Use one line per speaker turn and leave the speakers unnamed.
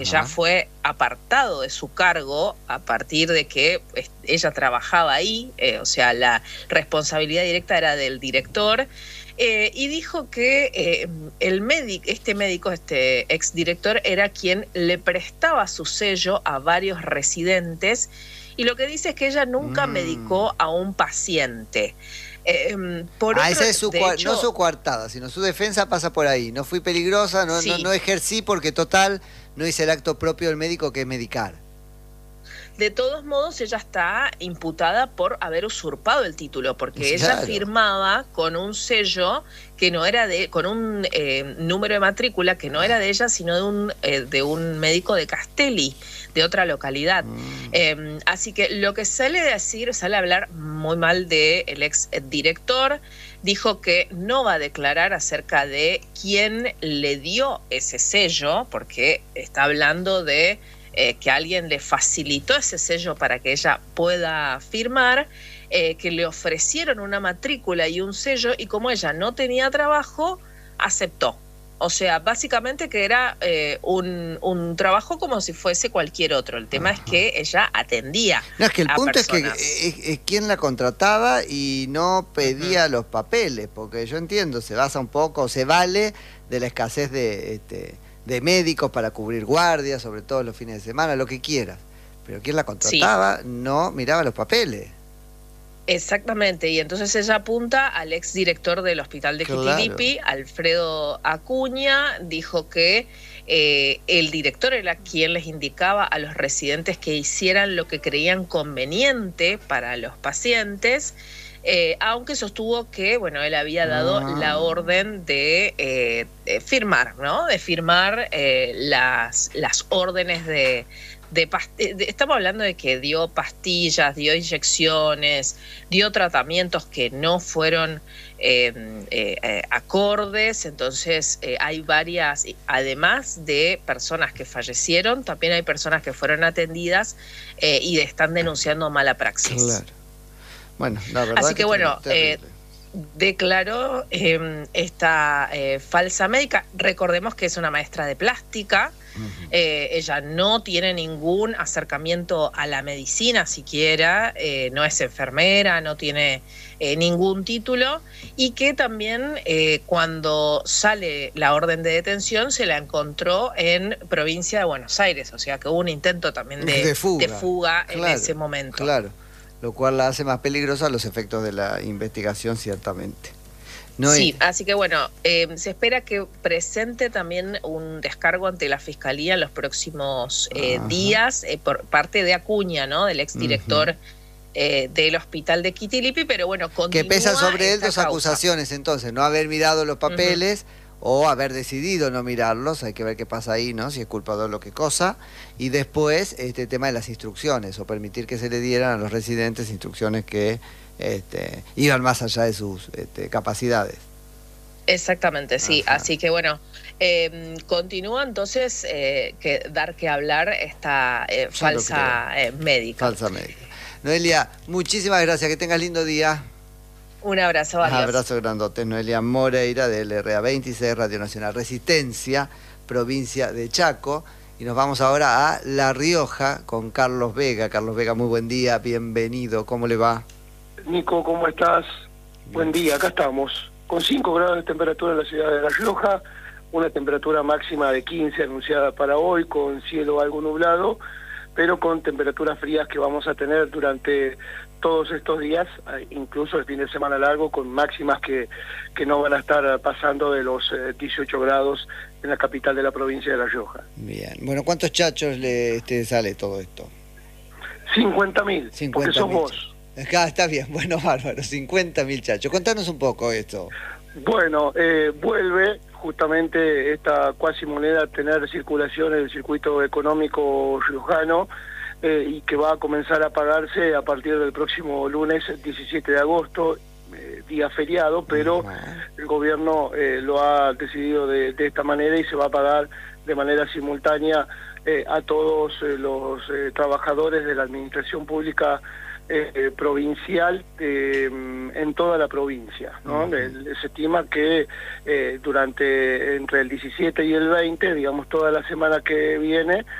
ya fue apartado de su cargo a partir de que ella trabajaba ahí, o sea, la responsabilidad directa era del director, y dijo que este exdirector, era quien le prestaba su sello a varios residentes, y lo que dice es que ella nunca medicó a un paciente.
Esa es no su coartada, sino su defensa pasa por ahí. No fui peligrosa, no ejercí porque total no hice el acto propio del médico, que es medicar.
De todos modos, ella está imputada por haber usurpado el título, porque ella firmaba con un sello que no era con un número de matrícula que no era de ella, sino de un médico de Castelli, de otra localidad. Así que lo que sale a hablar muy mal del ex director. Dijo que no va a declarar acerca de quién le dio ese sello, porque está hablando de que alguien le facilitó ese sello para que ella pueda firmar, que le ofrecieron una matrícula y un sello, y como ella no tenía trabajo, aceptó. O sea, básicamente que era un trabajo como si fuese cualquier otro. El tema es que ella atendía.
No, es que el punto personas. Es que es quien la contrataba y no pedía los papeles, porque yo entiendo, se basa un poco, se vale de la escasez de médicos para cubrir guardias, sobre todo los fines de semana, lo que quieras. Pero quien la contrataba no miraba los papeles.
Exactamente, y entonces ella apunta al exdirector del hospital de Quitilipi, Alfredo Acuña. Dijo que el director era quien les indicaba a los residentes que hicieran lo que creían conveniente para los pacientes, aunque sostuvo que, bueno, él había dado la orden de firmar, ¿no? De firmar las órdenes estamos hablando de que dio pastillas, dio inyecciones, dio tratamientos que no fueron acordes. Entonces hay varias, además de personas que fallecieron, también hay personas que fueron atendidas y están denunciando mala praxis.
Claro. Bueno, la verdad.
Así que bueno, declaró esta falsa médica. Recordemos que es una maestra de plástica. Ella no tiene ningún acercamiento a la medicina siquiera, no es enfermera, no tiene ningún título, y que también cuando sale la orden de detención se la encontró en provincia de Buenos Aires, o sea que hubo un intento también de fuga en ese momento.
Claro, lo cual la hace más peligrosa a los efectos de la investigación, ciertamente.
Sí, así que bueno, se espera que presente también un descargo ante la Fiscalía en los próximos días por parte de Acuña, ¿no? Del exdirector del hospital de Quitilipi, pero bueno, continúa.
Que pesa sobre él dos acusaciones, entonces, no haber mirado los papeles o haber decidido no mirarlos, hay que ver qué pasa ahí, ¿no? Si es culpable o lo que cosa. Y después, este tema de las instrucciones, o permitir que se le dieran a los residentes instrucciones que iban más allá de sus capacidades.
Exactamente, sí. Así que bueno, continúa entonces dar que hablar esta falsa médica.
Falsa médica. Noelia, muchísimas gracias, que tengas lindo día.
Un abrazo, adiós.
Abrazo grandote. Noelia Moreira del RA26, Radio Nacional Resistencia, provincia de Chaco. Y nos vamos ahora a La Rioja con Carlos Vega. Carlos Vega, muy buen día, bienvenido. ¿Cómo le va?
Nico, ¿cómo estás? Buen día, acá estamos. Con 5 grados de temperatura en la ciudad de La Rioja, una temperatura máxima de 15 anunciada para hoy, con cielo algo nublado, pero con temperaturas frías que vamos a tener durante todos estos días, incluso el fin de semana largo, con máximas que no van a estar pasando de los 18 grados en la capital de la provincia de La Rioja.
Bien, bueno, ¿cuántos chachos le sale todo esto?
50.000, porque sos vos.
Acá está bien, bueno, bárbaro, 50.000 chachos. Contanos un poco esto.
Bueno, vuelve justamente esta cuasi moneda a tener circulación en el circuito económico riojano y que va a comenzar a pagarse a partir del próximo lunes 17 de agosto, día feriado, pero el gobierno lo ha decidido de esta manera y se va a pagar de manera simultánea a todos los trabajadores de la administración pública provincial en toda la provincia, ¿no? Se estima que entre el 17 y el 20, digamos toda la semana que viene,